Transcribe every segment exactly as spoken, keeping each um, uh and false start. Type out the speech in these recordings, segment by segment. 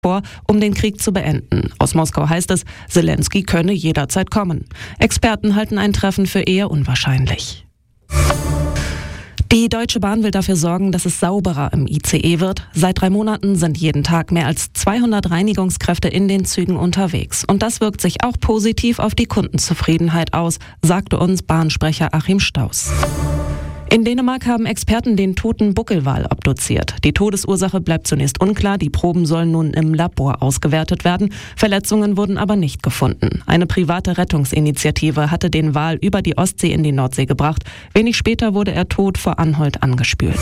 vor, um den Krieg zu beenden. Aus Moskau heißt es, Selenskyj könne jederzeit kommen. Experten halten ein Treffen für eher unwahrscheinlich. Die Deutsche Bahn will dafür sorgen, dass es sauberer im I C E wird. Seit drei Monaten sind jeden Tag mehr als zweihundert Reinigungskräfte in den Zügen unterwegs. Und das wirkt sich auch positiv auf die Kundenzufriedenheit aus, sagte uns Bahnsprecher Achim Staus. In Dänemark haben Experten den toten Buckelwal obduziert. Die Todesursache bleibt zunächst unklar, die Proben sollen nun im Labor ausgewertet werden. Verletzungen wurden aber nicht gefunden. Eine private Rettungsinitiative hatte den Wal über die Ostsee in die Nordsee gebracht. Wenig später wurde er tot vor Anholt angespült.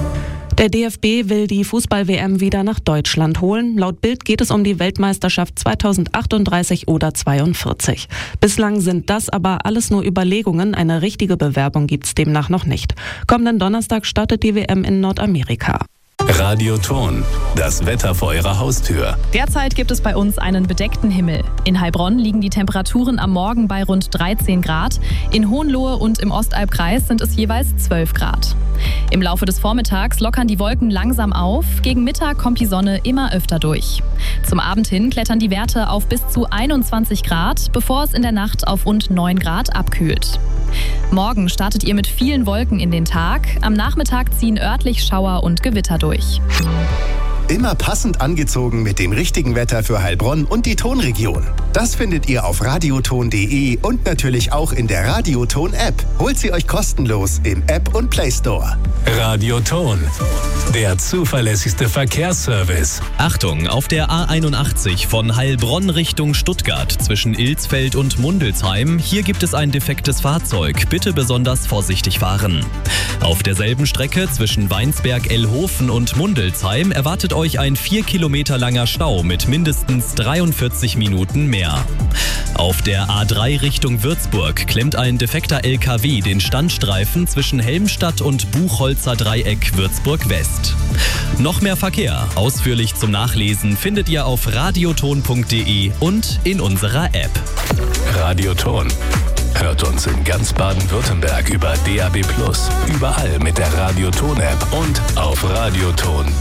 Der D F B will die Fußball-W M wieder nach Deutschland holen. Laut Bild geht es um die Weltmeisterschaft zweitausendachtunddreißig oder zweiundvierzig. Bislang sind das aber alles nur Überlegungen. Eine richtige Bewerbung gibt's demnach noch nicht. Kommenden Donnerstag startet die W M in Nordamerika. Radioton, das Wetter vor Ihrer Haustür. Derzeit gibt es bei uns einen bedeckten Himmel. In Heilbronn liegen die Temperaturen am Morgen bei rund dreizehn Grad. In Hohenlohe und im Ostalbkreis sind es jeweils zwölf Grad. Im Laufe des Vormittags lockern die Wolken langsam auf. Gegen Mittag kommt die Sonne immer öfter durch. Zum Abend hin klettern die Werte auf bis zu einundzwanzig Grad, bevor es in der Nacht auf rund neun Grad abkühlt. Morgen startet ihr mit vielen Wolken in den Tag. Am Nachmittag ziehen örtlich Schauer und Gewitter durch. Immer passend angezogen mit dem richtigen Wetter für Heilbronn und die Tonregion. Das findet ihr auf radioton punkt de und natürlich auch in der Radioton-App. Holt sie euch kostenlos im App und Play Store. Radioton, der zuverlässigste Verkehrsservice. Achtung, auf der A einundachtzig von Heilbronn Richtung Stuttgart zwischen Ilsfeld und Mundelsheim. Hier gibt es ein defektes Fahrzeug. Bitte besonders vorsichtig fahren. Auf derselben Strecke zwischen Weinsberg-Ellhofen und Mundelsheim erwartet euch ein vier Kilometer langer Stau mit mindestens dreiundvierzig Minuten mehr. Auf der A drei Richtung Würzburg klemmt ein defekter L K W den Standstreifen zwischen Helmstadt und Buchholzer Dreieck Würzburg West. Noch mehr Verkehr, ausführlich zum Nachlesen, findet ihr auf radioton punkt de und in unserer App. Radioton. Hört uns in ganz Baden-Württemberg über D A B plus, überall mit der Radioton-App und auf radioton